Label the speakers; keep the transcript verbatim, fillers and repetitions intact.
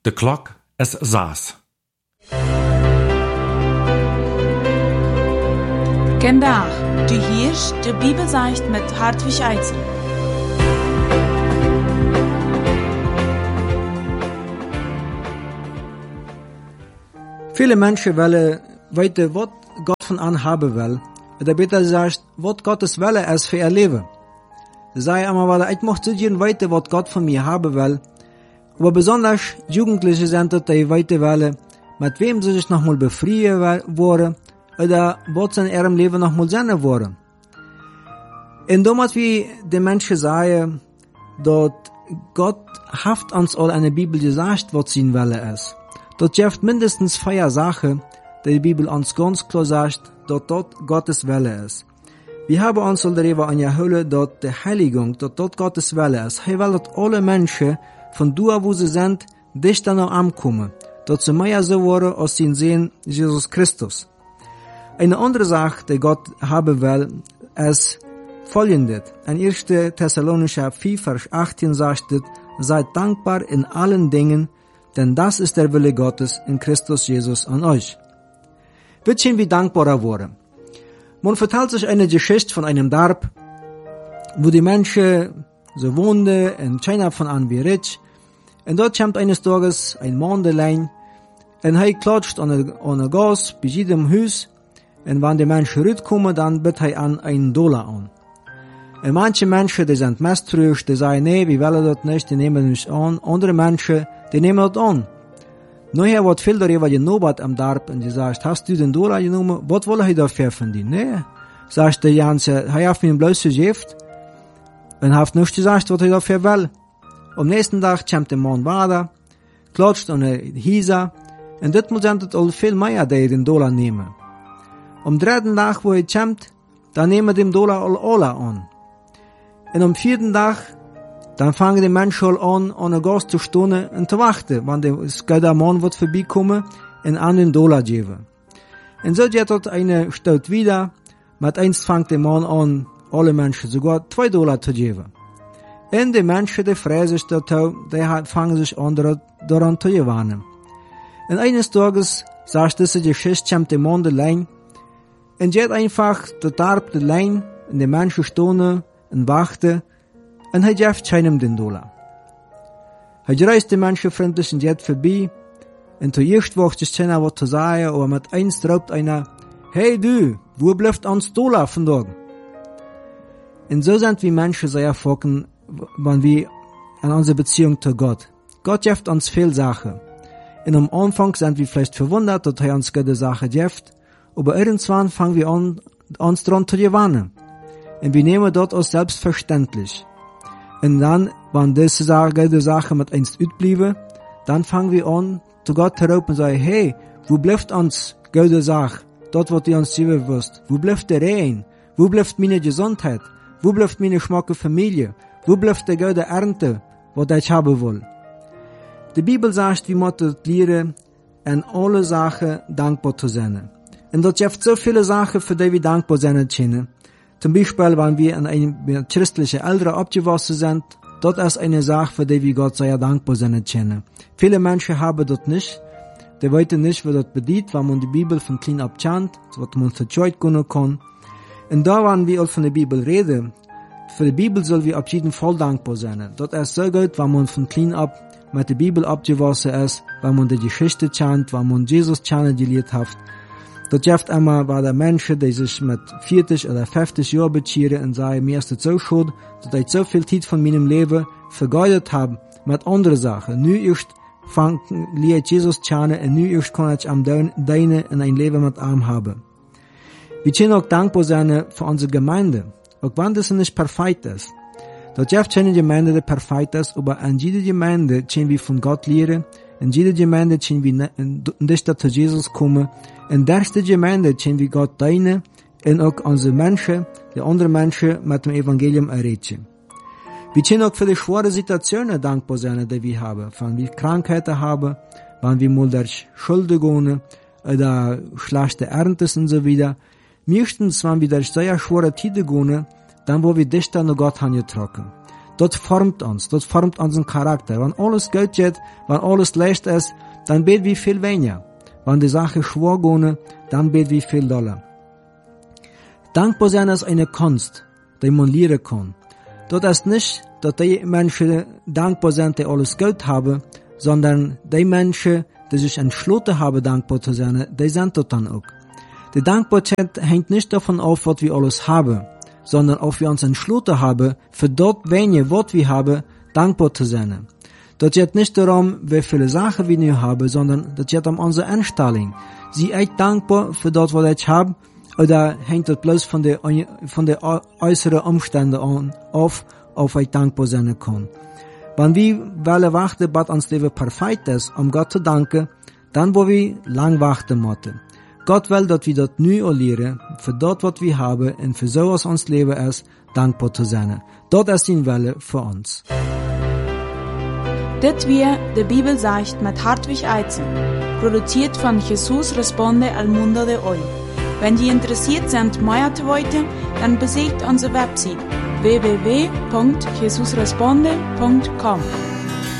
Speaker 1: De klok is zes.
Speaker 2: Vandaag, du hörst de Bibelsicht mit Hartwig Eitzel.
Speaker 3: Viele Menschen wollen weten wat Gott von an haben will. Oder besser gesagt, wat Gottes Wille ist für ihr Leben. Sie sagen immer, weil ich möchte gerne weten, was Gott von mir haben will. Aber besonders Jugendliche sind das, die weiter wollen, mit wem sie sich nochmal befreien wollen, oder was sie in ihrem Leben nochmal sein wollen. Und damals wie die Menschen sagen, dass Gott hat uns all in der Bibel gesagt, was sein Wille ist. Dort gibt mindestens vier Sachen, die die Bibel uns ganz klar sagt, dass dort Gottes Wille ist. Wir haben uns all darüber angeholt, dass die Heiligung, dass dort Gottes Wille ist. Er will, dass alle Menschen von da, wo sie sind, dichter noch ankommen, dass sie mehr so werden, als sie sehen, Jesus Christus. Eine andere Sache, die Gott haben will, ist folgendes. In erster Thessalonicher vier, Vers achtzehn sagt es, seid dankbar in allen Dingen, denn das ist der Wille Gottes in Christus Jesus an euch. Wird schon wie dankbarer worden. Man verteilt sich eine Geschichte von einem Dorf, wo die Menschen so wohnten, und keiner von an wie rich. Und dort kommt eines Tages ein Mann allein, und er klatscht an der Gas bei jedem Haus, und wenn die Menschen rüberkommen, dann bittet er an einen Dollar an. Und manche Menschen, die sind misstrauisch, die sagen, nee, wir wollen das nicht, die nehmen nicht an. Andere Menschen, die nehmen das an. Nachher wird viel darüber genobert am Dorf, und die sagt, hast du den Dollar genommen? Was will er dafür verdienen? Nee. Sagt der Janse, er hat mir bloß gegeben, und hat nicht gesagt, was er dafür will. Am nächsten Tag kommt der Mann weiter, klatscht an der Hisa, und das muss dann all viel mehr, die den Dollar nehmen. Am dritten Tag, wo er kommt, dann nehmen den Dollar all alle an. Und am vierten Tag, dann fangen die Menschen an, an der Gas zu stehen und zu warten, wenn der Mann wird vorbeikommen und an den Dollar geben. Und so geht dort eine Stadt wieder, mit eins fängt der Mann an, alle Menschen sogar zwei Dollar zu geben. Und die Menschen, die freuen sich dazu, die fangen sich an, daran zu gewinnen. Und eines Tages, sagt diese Geschichte, kommt der Mann allein, und geht einfach total allein, und die Menschen stehen und warten, und er gibt keinem den Dollar. Er reist die Menschen freundlich und geht vorbei, und zuerst wagt sich keiner was zu sagen, aber mit eins raubt einer, hey du, wo bleibt uns Dollar von dort? Und so sind wir Menschen sehr erfolgen, wenn wir an unsere Beziehung zu Gott. Gott gibt uns viel Sachen. Und am Anfang sind wir vielleicht verwundert, dass er uns gute Sachen gibt, aber irgendwann fangen wir an, uns daran zu gewöhnen. Und wir nehmen dort als selbstverständlich. Und dann, wenn diese gute Sachen mit uns utblieben, dann fangen wir an, zu Gott herup und sagen, hey, wo bleibt uns gute Sache? Dort, wo du uns geben wirst. Wo bleibt der Rein? Wo bleibt meine Gesundheit? Wo bleibt meine schmacke Familie? Wo bleibt der gute Ernte, was ich haben will? Die Bibel sagt, wir müssen lernen, an alle Sachen dankbar zu sein. Und dort gibt so viele Sachen, für die wir dankbar sein können. Zum Beispiel, wenn wir an eine christliche Eltern abgewachsen sind, dort ist eine Sache, für die wir Gott sehr dankbar sein können. Viele Menschen haben das nicht. Die wissen nicht, wie das bedeutet, wenn man die Bibel von klein ab kennt, was man zur Zeit gehen kann. Und da, wenn wir auch von der Bibel reden, für die Bibel sollen wir auf jeden Fall dankbar sein. Das ist so gut, wenn man von klein ab mit der Bibel abgewachsen ist, wenn man die Geschichte kennt, wenn man Jesus kennengelernt hat. Das gibt immer bei den Menschen, die sich mit vierzig oder fünfzig Jahren bekehren und sagen, mir ist das so schuld, dass ich so viel Zeit von meinem Leben vergeudet habe mit anderen Sachen. Nu erst fang, lehrt Jesus kennen und nu erst kann ich am Deine in ein Leben mit ihm haben. Wir können auch dankbar sein für unsere Gemeinde, auch wenn das nicht perfekt ist. Das gibt keine Gemeinde, die perfekt ist, aber an jeder Gemeinde können wir von Gott lernen, in jeder Gemeinde können wir dichter zu Jesus kommen, in der ersten Gemeinde können wir Gott dienen und auch unsere Menschen, die anderen Menschen mit dem Evangelium erreichen. Wir können auch für die schwere Situationen dankbar sein, die wir haben, wenn wir Krankheiten haben, wenn wir mal durch Schulden gehen oder schlechte Ernten und so wieder. Meistens, wenn wir durch sehr schwere Zeiten gehen, dann wo wir dichter an Gott angetroffen. das formt uns, das formt unseren Charakter. Wenn alles gut geht, wenn alles leicht ist, dann beten wir viel weniger. Wenn die Sache schwer gehen, dann beten wir viel doller. Dankbar sein ist eine Kunst, die man lernen kann. Das ist nicht, dass die Menschen dankbar sind, die alles gut haben, sondern die Menschen, die sich entschlossen haben, dankbar zu sein, die sind das dann auch. Die Dankbarkeit hängt nicht davon ab, was wir alles haben, sondern ob wir uns entschlossen haben, für dort wenige, was wir haben, dankbar zu sein. Das geht nicht darum, wie viele Sachen wir nur haben, sondern das geht um unsere Einstellung. Sie echt dankbar für das, was ich habe, oder hängt das bloß von der, von der äußeren Umstände an, auf, auf ich dankbar sein kann. Wenn wir wollen warten, bis uns Leben perfekt ist, um Gott zu danken, dann wollen wir lang warten müssen. Gott will, dass wir das neu lernen, für das, was wir haben, und für so, was uns Leben ist, dankbar zu sein. Das ist sein Wille für uns.
Speaker 2: Das wir die Bibel sagt mit Hartwig Eizen, produziert von Jesus Responde al Mundo de Hoy. Wenn Sie interessiert sind, mehr zu wissen, dann besucht unsere Website w w w punkt jesus responde punkt com.